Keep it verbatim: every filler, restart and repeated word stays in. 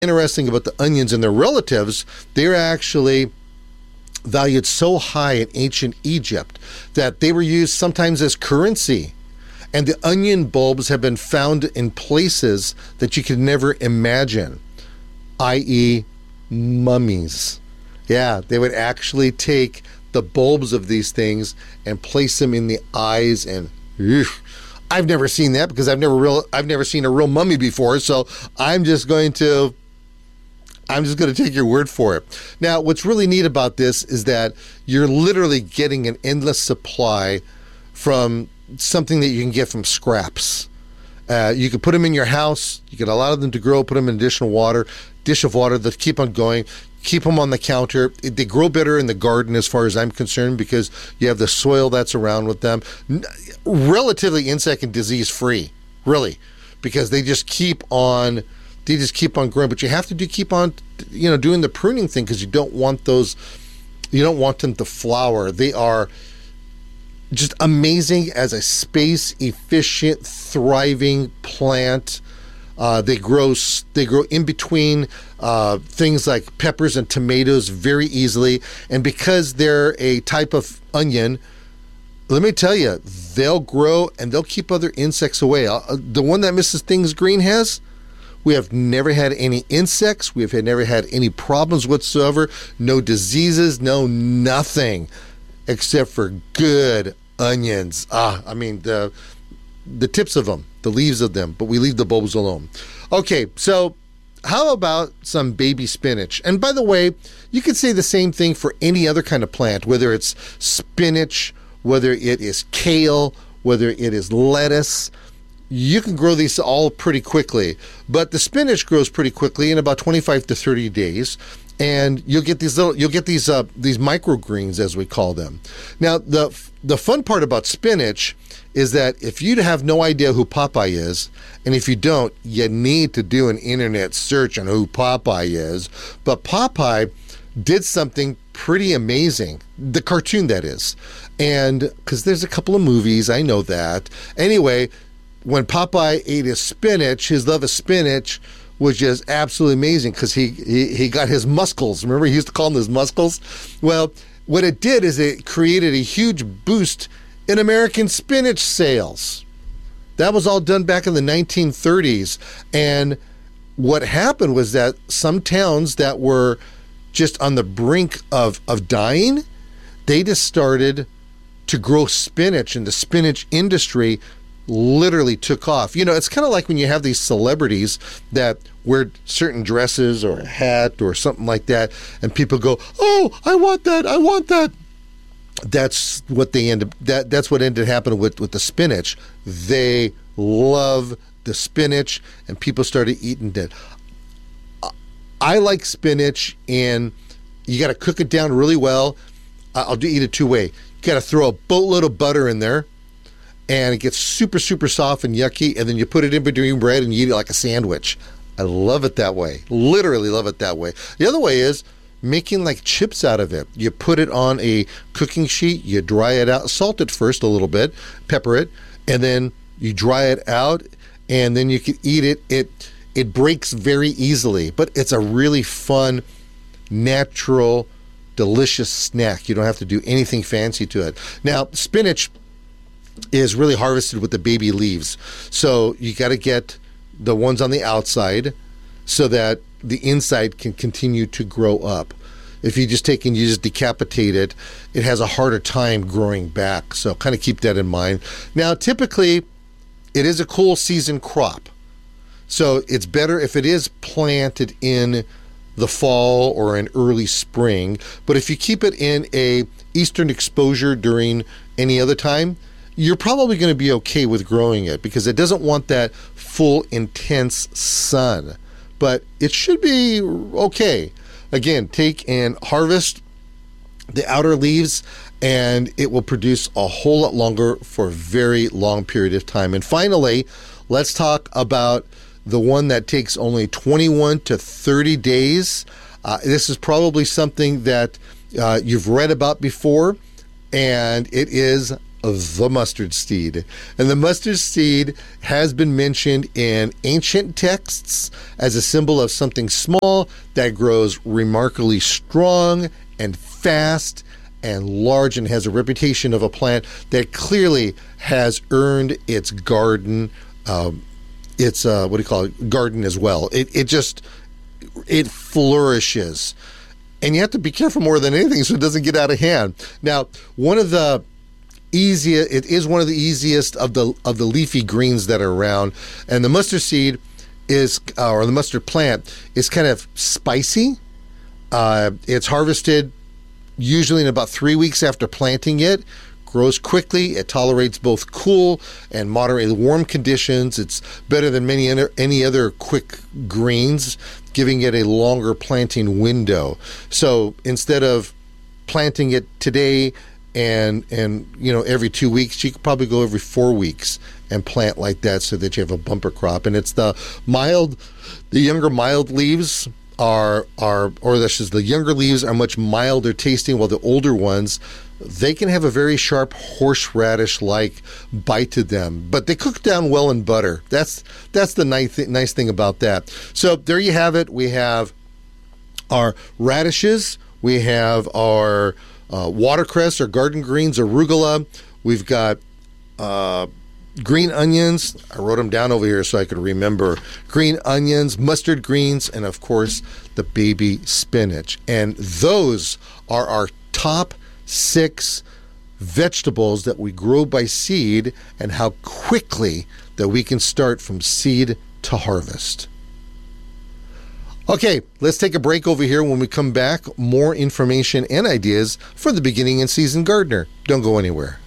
interesting about the onions and their relatives, they're actually valued so high in ancient Egypt that they were used sometimes as currency. And the onion bulbs have been found in places that you could never imagine, that is mummies. Yeah, they would actually take the bulbs of these things and place them in the eyes, and ugh, I've never seen that because I've never real I've never seen a real mummy before, so I'm just going to I'm just going to take your word for it. Now, what's really neat about this is that you're literally getting an endless supply from something that you can get from scraps. Uh, you can put them in your house. You can allow them to grow, put them in additional water, dish of water that keep on going. Keep them on the counter. They grow better in the garden as far as I'm concerned because you have the soil that's around with them. Relatively insect and disease free, really, because they just keep on they just keep on growing. But you have to do keep on you know doing the pruning thing because you don't want those you don't want them to flower. They are just amazing as a space efficient, thriving plant. Uh, they grow they grow in between uh, things like peppers and tomatoes very easily. And because they're a type of onion, let me tell you, they'll grow and they'll keep other insects away. Uh, the one that Missus Things Green has, we have never had any insects. We have never had any problems whatsoever. No diseases, no nothing, except for good onions. Ah, I mean, the the tips of them, the leaves of them, but we leave the bulbs alone. Okay, so how about some baby spinach? And by the way, you could say the same thing for any other kind of plant, whether it's spinach, whether it is kale, whether it is lettuce. You can grow these all pretty quickly, but the spinach grows pretty quickly in about twenty-five to thirty days. And you'll get these little, you'll get these uh, these microgreens, as we call them. Now, the the fun part about spinach is that if you have no idea who Popeye is, and if you don't, you need to do an internet search on who Popeye is. But Popeye did something pretty amazing, the cartoon that is, and because there's a couple of movies, I know that. Anyway, when Popeye ate his spinach, his love of spinach was just absolutely amazing because he, he he got his muscles. Remember, he used to call them his muscles? Well, what it did is it created a huge boost in American spinach sales. That was all done back in the nineteen thirties. And what happened was that some towns that were just on the brink of, of dying, they just started to grow spinach, and the spinach industry literally took off. You know, it's kind of like when you have these celebrities that wear certain dresses or a hat or something like that, and people go, "Oh, I want that, I want that." That's what they end up, that that's what ended up happening with, with the spinach. They love the spinach, and people started eating it. I like spinach, and you got to cook it down really well. I'll do eat it two way. You got to throw a boatload of butter in there, and it gets super, super soft and yucky, and then you put it in between bread and you eat it like a sandwich. I love it that way. Literally love it that way. The other way is making like chips out of it. You put it on a cooking sheet, you dry it out, salt it first a little bit, pepper it, and then you dry it out, and then you can eat it. It it breaks very easily, but it's a really fun, natural, delicious snack. You don't have to do anything fancy to it. Now, spinach is really harvested with the baby leaves. So you got to get the ones on the outside so that the inside can continue to grow up. If you just take and you just decapitate it, it has a harder time growing back. So kind of keep that in mind. Now, typically, it is a cool season crop. So it's better if it is planted in the fall or in early spring. But if you keep it in a eastern exposure during any other time, you're probably going to be okay with growing it because it doesn't want that full, intense sun. But it should be okay. Again, take and harvest the outer leaves, and it will produce a whole lot longer for a very long period of time. And finally, let's talk about the one that takes only twenty-one to thirty days. Uh, this is probably something that uh, you've read about before, and it is of the mustard seed. And the mustard seed has been mentioned in ancient texts as a symbol of something small that grows remarkably strong and fast and large, and has a reputation of a plant that clearly has earned its garden, um, its, uh, what do you call it, garden as well. It, it just, it flourishes. And you have to be careful more than anything so it doesn't get out of hand. Now, one of the easiest, it is one of the easiest of the of the leafy greens that are around. And the mustard seed is, uh, or the mustard plant, is kind of spicy. Uh, it's harvested usually in about three weeks after planting it. Grows quickly. It tolerates both cool and moderately warm conditions. It's better than many other, any other quick greens, giving it a longer planting window. So instead of planting it today and and you know every two weeks, you could probably go every four weeks and plant like that so that you have a bumper crop. And it's the mild, the younger mild leaves are are or that's just the younger leaves are much milder tasting, while the older ones, they can have a very sharp horseradish-like bite to them, but they cook down well in butter. That's that's the nice nice thing about that. So there you have it. We have our radishes. We have our uh, watercress or garden greens, arugula. We've got uh, green onions. I wrote them down over here so I could remember. Green onions, mustard greens, and of course the baby spinach. And those are our top six vegetables that we grow by seed, and how quickly that we can start from seed to harvest. Okay, let's take a break over here. When we come back, more information and ideas for the beginning and seasoned gardener. Don't go anywhere.